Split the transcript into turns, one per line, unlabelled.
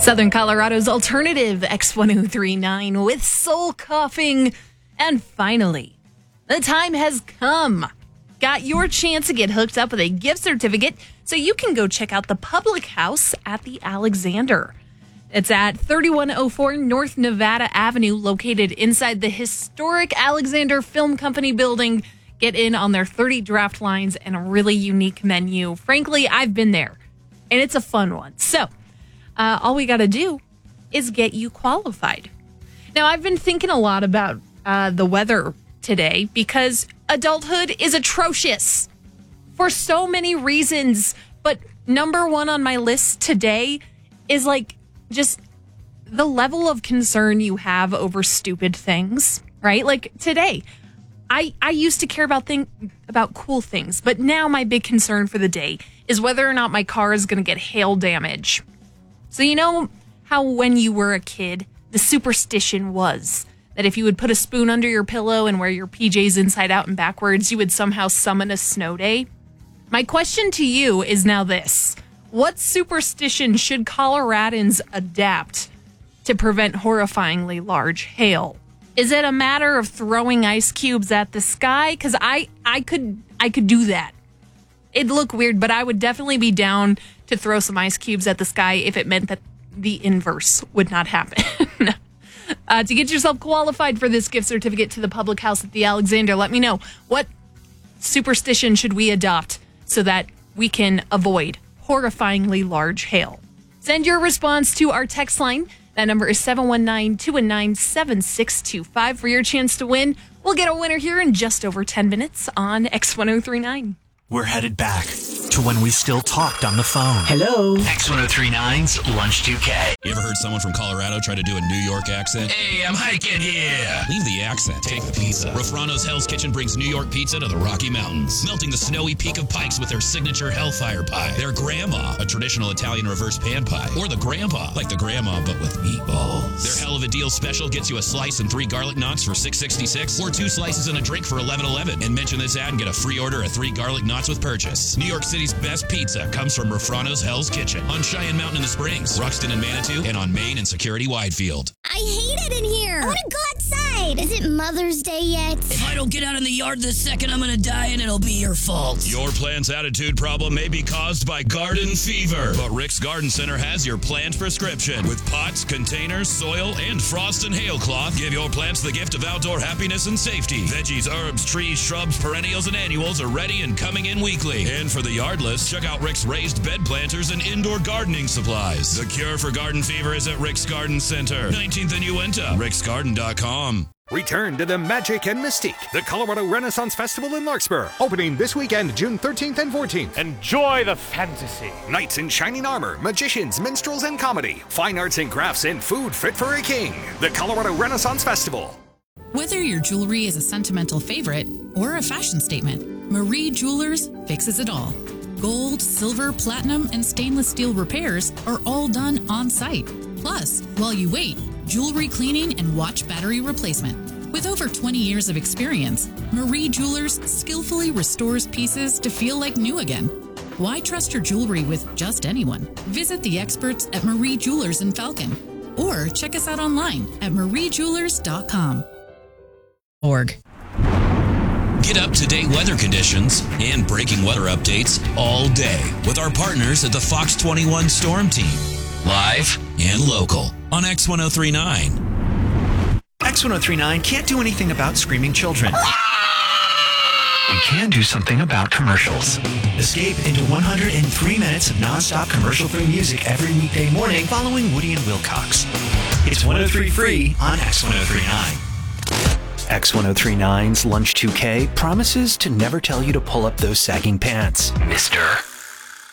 Southern Colorado's alternative X1039 with soul coughing. And finally, the time has come. Got your chance to get hooked up with a gift certificate so you can go check out the Public House at the Alexander. It's at 3104 North Nevada Avenue, located inside the historic Alexander Film Company building. Get in on their 30 draft lines and a really unique menu. Frankly, I've been there, and it's a fun one. So, all we got to do is get you qualified. Now, I've been thinking a lot about the weather today because adulthood is atrocious for so many reasons. But number one on my list today is just the level of concern you have over stupid things, right? Like today, I used to care about cool things, but now my big concern for the day is whether or not my car is going to get hail damage. So you know how when you were a kid, the superstition was that if you would put a spoon under your pillow and wear your PJs inside out and backwards, you would somehow summon a snow day? My question to you is now this. What superstition should Coloradans adapt to prevent horrifyingly large hail? Is it a matter of throwing ice cubes at the sky? Because I could do that. It'd look weird, but I would definitely be down to throw some ice cubes at the sky if it meant that the inverse would not happen. To get yourself qualified for this gift certificate to the Public House at the Alexander, let me know, what superstition should we adopt so that we can avoid horrifyingly large hail? Send your response to our text line. That number is 719-219-7625 for your chance to win. We'll get a winner here in just over 10 minutes on X1039.
We're headed back to when we still talked on the phone.
Hello.
X1039's Lunch 2K.
You ever heard someone from Colorado try to do a New York accent? Hey, I'm hiking here. Leave the accent. Take the pizza. Rafrano's Hell's Kitchen brings New York pizza to the Rocky Mountains, melting the snowy peak of Pikes with their signature Hellfire Pie. Their Grandma, a traditional Italian reverse pan pie. Or the Grandpa, like the Grandma but with meatballs. Their Hell of a Deal special gets you a slice and 3 garlic knots for $6.66, or 2 slices and a drink for $11.11. And mention this ad and get a free order of 3 garlic knots with purchase. New York City's best pizza comes from Rafrano's Hell's Kitchen on Cheyenne Mountain in the Springs, Ruxton and Manitou, and on Main and Security Widefield.
I hate it in here. I want to go outside. Is it Mother's Day yet?
If I don't get out in the yard this second, I'm going to die and it'll be your fault.
Your plant's attitude problem may be caused by garden fever, but Rick's Garden Center has your plant prescription. With pots, containers, soil, and frost and hail cloth, give your plants the gift of outdoor happiness and safety. Veggies, herbs, trees, shrubs, perennials, and annuals are ready and coming in weekly. And for the yardless, check out Rick's raised bed planters and indoor gardening supplies. The cure for garden fever is at Rick's Garden Center, 19th and Uinta, ricksgarden.com.
Return to the magic and mystique. The Colorado Renaissance Festival in Larkspur, opening this weekend, June 13th and 14th.
Enjoy the fantasy.
Knights in shining armor, magicians, minstrels, and comedy. Fine arts and crafts and food fit for a king. The Colorado Renaissance Festival.
Whether your jewelry is a sentimental favorite or a fashion statement, Marie Jewelers fixes it all. Gold, silver, platinum, and stainless steel repairs are all done on site. Plus, while you wait, jewelry cleaning and watch battery replacement. With over 20 years of experience, Marie Jewelers skillfully restores pieces to feel like new again. Why trust your jewelry with just anyone? Visit the experts at Marie Jewelers in Falcon or check us out online at mariejewelers.com.
Get up-to-date weather conditions and breaking weather updates all day with our partners at the Fox 21 Storm Team. Live and local on X1039.
X1039 can't do anything about screaming children. We can do something about commercials. Escape into 103 minutes of non-stop commercial-free music every weekday morning following Woody and Wilcox. It's 103 free on X1039. X1039's Lunch 2K promises to never tell you to pull up those sagging pants. Mister.